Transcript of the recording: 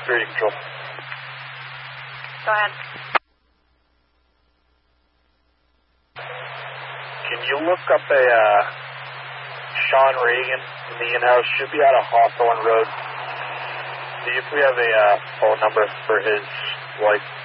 Security Control. Go ahead. Can you look up a Sean Reagan in the in-house? Should be out of Hawthorne Road. See if we have a phone number for his wife.